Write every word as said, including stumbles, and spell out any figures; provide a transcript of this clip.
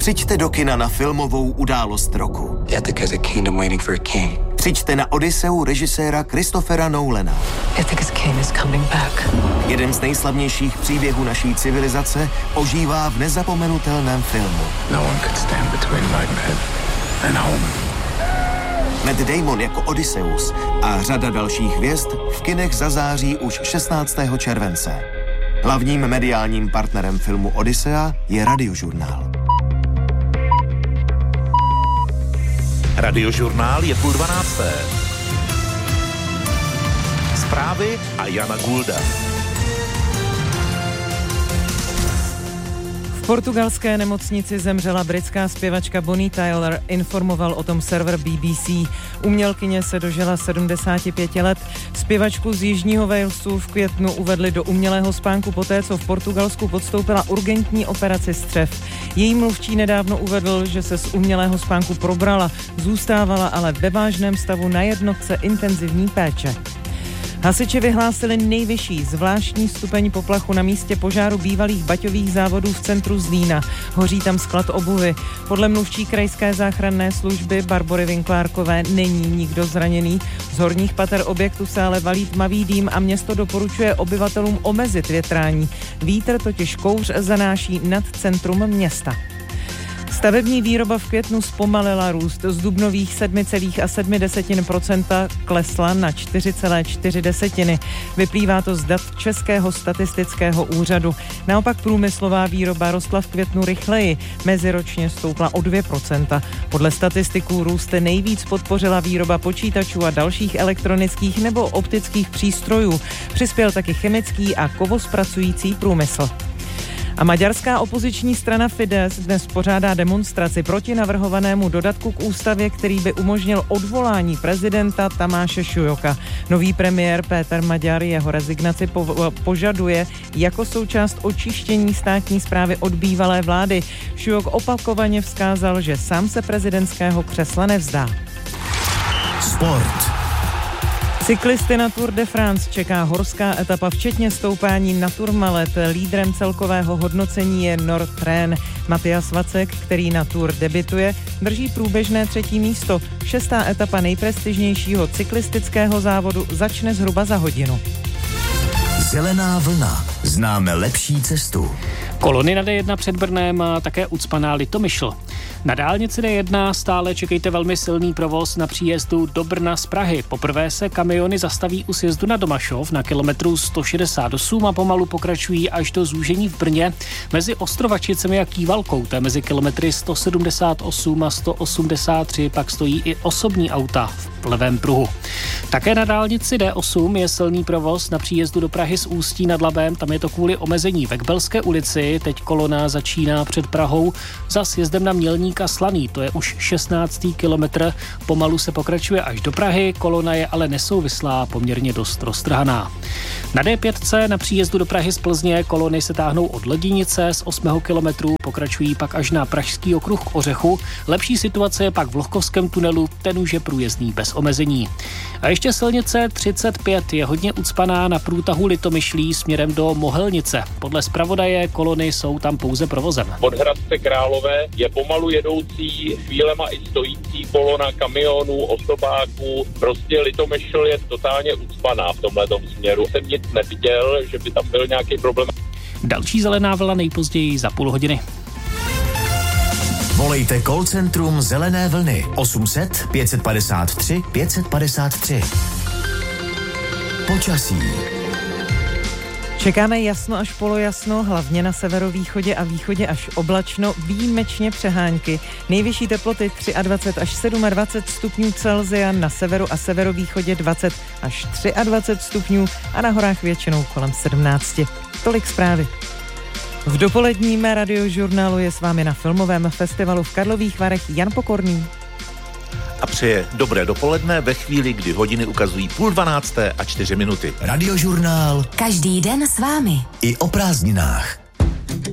Přijďte do kina na filmovou událost roku. Ithaca is a kingdom waiting for a king. Přijďte na Odysseu režiséra Christophera Nolana. Ithaca's king is coming back. Jeden z nejslavnějších příběhů naší civilizace ožívá v nezapomenutelném filmu. No one could stand between Maidenhead and home. Matt Damon jako Odysseus a řada dalších hvězd v kinech zazáří už šestnáctého července. Hlavním mediálním partnerem filmu Odyssea je Radiožurnál. Radiožurnál je půl dvanácté. Zprávy a Jana Gulda. V portugalské nemocnici zemřela britská zpěvačka Bonnie Tyler, informoval o tom server B B C. Umělkyně se dožila sedmdesáti pěti let. Zpěvačku z Jižního Walesu v květnu uvedli do umělého spánku poté, co v Portugalsku podstoupila urgentní operaci střev. Její mluvčí nedávno uvedl, že se z umělého spánku probrala, zůstávala ale ve vážném stavu na jednotce intenzivní péče. Hasiči vyhlásili nejvyšší zvláštní stupeň poplachu na místě požáru bývalých baťových závodů v centru Zlína. Hoří tam sklad obuvy. Podle mluvčí krajské záchranné služby Barbory Vinklárkové není nikdo zraněný. Z horních pater objektu se ale valí tmavý dým a město doporučuje obyvatelům omezit větrání. Vítr totiž kouř zanáší nad centrum města. Stavební výroba v květnu zpomalila růst. Z dubnových sedm celá sedm procenta klesla na čtyři celá čtyři desetiny. Vyplývá to z dat Českého statistického úřadu. Naopak průmyslová výroba rostla v květnu rychleji. Meziročně stoupla o dvě procenta. Podle statistiků růst nejvíc podpořila výroba počítačů a dalších elektronických nebo optických přístrojů. Přispěl taky chemický a kovospracující průmysl. A maďarská opoziční strana Fidesz dnes pořádá demonstraci proti navrhovanému dodatku k ústavě, který by umožnil odvolání prezidenta Tamáše Šujoka. Nový premiér Péter Maďar jeho rezignaci po- požaduje jako součást očištění státní správy od bývalé vlády. Šujok opakovaně vzkázal, že sám se prezidentského křesla nevzdá. Sport. Cyklisty na Tour de France čeká horská etapa, včetně stoupání na Tourmalet. Lídrem celkového hodnocení je Nordrhein. Matthias Vacek, který na Tour debituje, drží průběžné třetí místo. Šestá etapa nejprestižnějšího cyklistického závodu začne zhruba za hodinu. Zelená vlna. Známe lepší cestu. Kolony na D jedna před Brnem a také ucpaná Litomyšl. Na dálnici D jedna stále čekejte velmi silný provoz na příjezdu do Brna z Prahy. Poprvé se kamiony zastaví u sjezdu na Domašov na kilometru sto šedesát osm a pomalu pokračují až do zúžení v Brně. Mezi Ostrovačicemi a Kývalkou, to je mezi kilometry sto sedmdesát osm a sto osmdesát tři, pak stojí i osobní auta v levém pruhu. Také na dálnici D osm je silný provoz na příjezdu do Prahy z Ústí nad Labem, tam je to kvůli omezení ve Kbelské ulici. Teď kolona začíná před Prahou za sjezdem na Mělník a Slaný, to je už šestnáctý kilometr. Pomalu se pokračuje až do Prahy, kolona je ale nesouvislá, poměrně dost roztrhaná. Na D pět na příjezdu do Prahy z Plzně kolony se táhnou od Ledinice z osmého kilometru, pokračují pak až na Pražský okruh k Ořechu. Lepší situace je pak v Lohkovském tunelu, ten už je průjezdný bez omezení. A ještě silnice třicet pět je hodně ucpaná na průtahu Litomyšlí směrem do Mohelnice. Podle zpravodaje kolony jsou tam pouze provozem. Od Hradce Králové je pomalu jedoucí, chvílema i stojící kolona kamionů, osobáků. Prostě Litomyšl je totálně ucpaná v tomhletom směru. Jsem nic neviděl, že by tam byl nějaký problém. Další zelená vlna nejpozději za půl hodiny. Volejte call centrum Zelené vlny osm set pět padesát tři pět padesát tři. Počasí. Čekáme jasno až polojasno, hlavně na severovýchodě a východě až oblačno, výjimečně přehánky. Nejvyšší teploty dvacet tři až dvacet sedm stupňů Celsia, na severu a severovýchodě dvacet až dvacet tři stupňů a na horách většinou kolem sedmnáct. Tolik zprávy. V dopoledním radiožurnálu je s vámi na filmovém festivalu v Karlových Varech Jan Pokorný. A přeje dobré dopoledne ve chvíli, kdy hodiny ukazují půl dvanácté a čtyři minuty. Radiožurnál. Každý den s vámi. I o prázdninách.